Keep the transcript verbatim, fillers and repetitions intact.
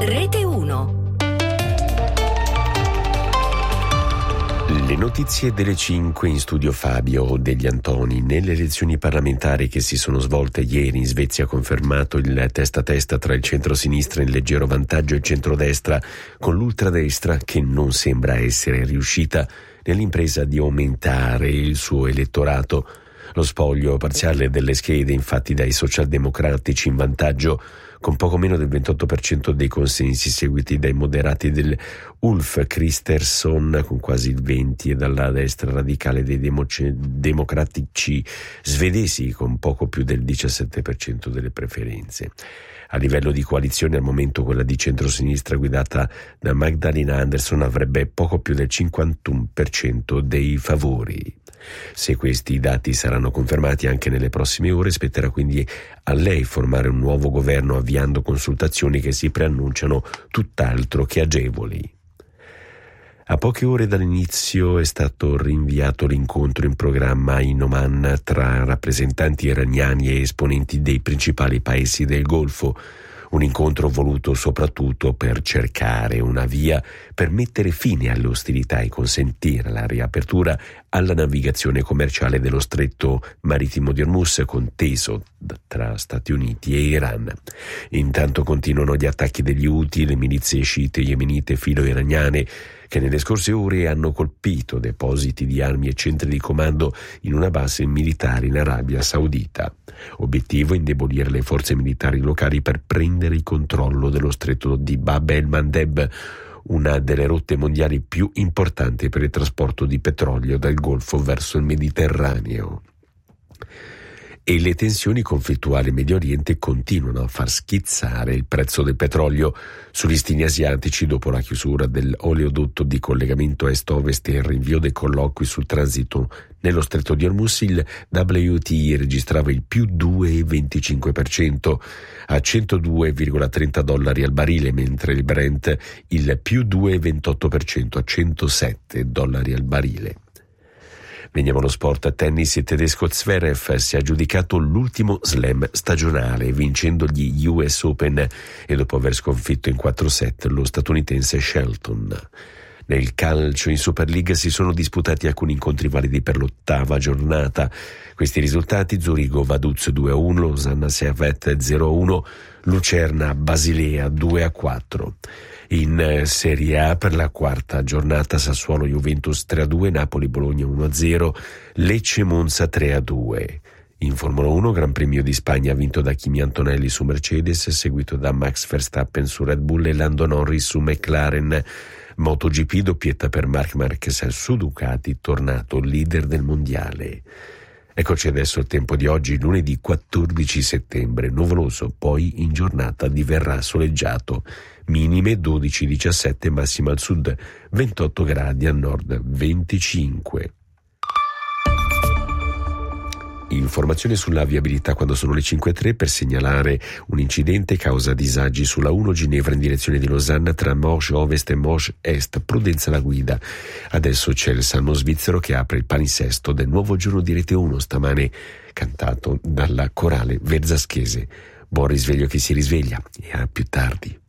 Rete uno. Le notizie delle cinque, in studio Fabio Degli Antoni. Nelle elezioni parlamentari che si sono svolte ieri in Svezia ha confermato il testa a testa tra il centro-sinistra in leggero vantaggio e il centrodestra, con l'ultradestra che non sembra essere riuscita nell'impresa di aumentare il suo elettorato. Lo spoglio parziale delle schede, infatti, dai socialdemocratici in vantaggio con poco meno del ventotto per cento dei consensi, seguiti dai moderati del Ulf Kristersson con quasi il venti per cento e dalla destra radicale dei democ- democratici svedesi con poco più del diciassette per cento delle preferenze. A livello di coalizione, al momento quella di centrosinistra guidata da Magdalena Andersson avrebbe poco più del cinquantuno per cento dei favori. Se questi dati saranno confermati anche nelle prossime ore, spetterà quindi a lei formare un nuovo governo, avviando consultazioni che si preannunciano tutt'altro che agevoli. A poche ore dall'inizio è stato rinviato l'incontro in programma in Oman tra rappresentanti iraniani e esponenti dei principali paesi del Golfo. Un incontro voluto soprattutto per cercare una via per mettere fine alle ostilità e consentire la riapertura alla navigazione commerciale dello stretto marittimo di Hormuz, conteso tra Stati Uniti e Iran. Intanto continuano gli attacchi degli Houthi, le milizie sciite yemenite filo-iraniane, che nelle scorse ore hanno colpito depositi di armi e centri di comando in una base militare in Arabia Saudita. Obiettivo: indebolire le forze militari locali per prendere il controllo dello stretto di Bab el-Mandeb, una delle rotte mondiali più importanti per il trasporto di petrolio dal Golfo verso il Mediterraneo. E le tensioni conflittuali in Medio Oriente continuano a far schizzare il prezzo del petrolio. Sui listini asiatici, dopo la chiusura dell'oleodotto di collegamento est-ovest e il rinvio dei colloqui sul transito nello stretto di Hormuz, il W T I registrava il più due virgola venticinque per cento a centodue virgola trenta dollari al barile, mentre il Brent il più due virgola ventotto per cento a centosette dollari al barile. Veniamo allo sport. A tennis, il tedesco Zverev si è aggiudicato l'ultimo slam stagionale, vincendo gli U S Open e dopo aver sconfitto in quattro set lo statunitense Shelton. Nel calcio, in Super League, si sono disputati alcuni incontri validi per l'ottava giornata. Questi risultati: Zurigo Vaduz due a uno, Losanna Servette zero a uno, Lucerna Basilea due a quattro. In Serie A, per la quarta giornata, Sassuolo Juventus tre a due, Napoli Bologna uno a zero, Lecce Monza tre a due. In Formula uno, Gran Premio di Spagna vinto da Kimi Antonelli su Mercedes, seguito da Max Verstappen su Red Bull e Lando Norris su McLaren. MotoGP, doppietta per Marc Marquez su Ducati, tornato leader del mondiale. Eccoci adesso il tempo di oggi, lunedì quattordici settembre, nuvoloso, poi in giornata diverrà soleggiato, minime dodici diciassette, massima al sud ventotto gradi, al nord venticinque. Informazioni sulla viabilità quando sono le cinque e tre, per segnalare un incidente causa disagi sulla uno Ginevra in direzione di Losanna tra Morges Ovest e Morges Est. Prudenza alla guida. Adesso c'è il Salmo svizzero che apre il palinsesto del nuovo giorno di Rete uno, stamane cantato dalla corale verzaschese. Buon risveglio chi si risveglia e a più tardi.